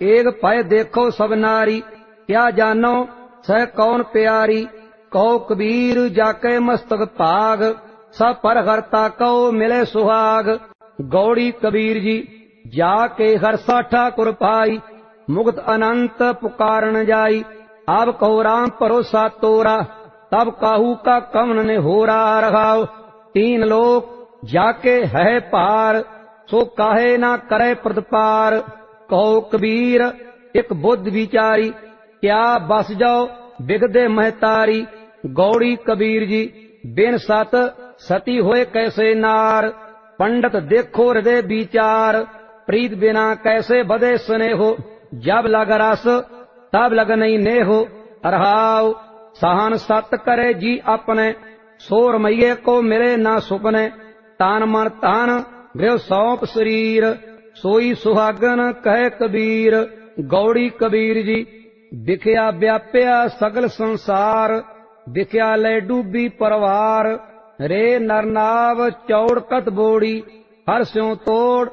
एक भय देखो सब नारी, क्या जानो सह कौन प्यारी। कहो कबीर जाके मस्तक भाग, सब पर हरता कहो मिले सुहाग। गौड़ी कबीर जी जाके हरसा ठाकुर पाई, मुक्त अनंत पुकारन जाई। अब कहो राम भरोसा तोरा, तब काहू का कमन ने हो रहाओ। तीन लोक जाके है पार, सो काहे ना करे प्रतिपार। कहो कबीर एक बुद्ध विचारी, क्या बस जाओ बिगदे महतारी। गौड़ी कबीर जी बिन सत सती होए कैसे नार। पंडित देखो हृदय विचार, प्रीत बिना कैसे बदे स्नेहो। जब लग रस तब लग नहीं नेहो, रहाओ सहन सत करे जी अपने। सोर मैये को मिले ना सुपने, तान मन तान गृह सौंप शरीर। सोई सुहागन कहे कबीर। गौड़ी कबीर जी दिखया व्याप्या सगल संसार, दिखया ले डूबी परवार। रे नरनाव चौड़ कत बोड़ी, हर स्यों तोड़